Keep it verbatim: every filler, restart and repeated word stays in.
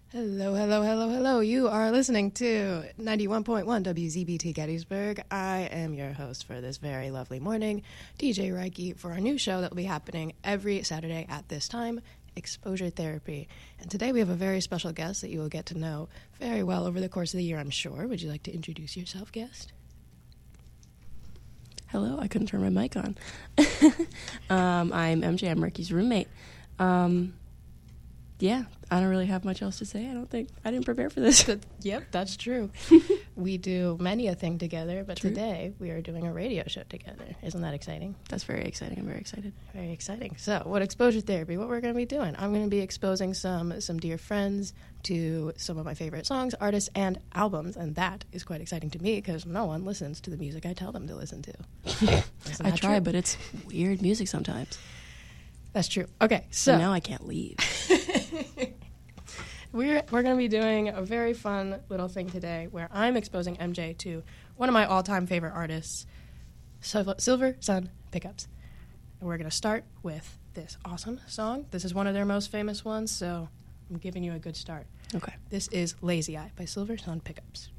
Hello, hello, hello, hello. You are listening to ninety-one point one W Z B T Gettysburg. I am your host for this very lovely morning, D J Reiki, for our new show that will be happening every Saturday at this time, Exposure Therapy. And today we have a very special guest that you will get to know very well over the course of the year, I'm sure. Would you like to introduce yourself, guest? Hello, I couldn't turn my mic on. um, I'm M J, I'm Reiki's roommate. Um... Yeah, I don't really have much else to say. I don't think I didn't prepare for this. Yep, that's true. We do many a thing together, but true. Today we are doing a radio show together. Isn't that exciting? That's very exciting. I'm very excited. Very exciting. So, what Exposure Therapy? What we're going to be doing? I'm going to be exposing some some dear friends to some of my favorite songs, artists, and albums, and that is quite exciting to me because no one listens to the music I tell them to listen to. I try, true? But it's weird music sometimes. That's true. Okay, so, so now I can't leave. we're we're going to be doing a very fun little thing today where I'm exposing M J to one of my all-time favorite artists, Silver Sun Pickups. And we're going to start with this awesome song. This is one of their most famous ones, so I'm giving you a good start. Okay. This is Lazy Eye by Silver Sun Pickups.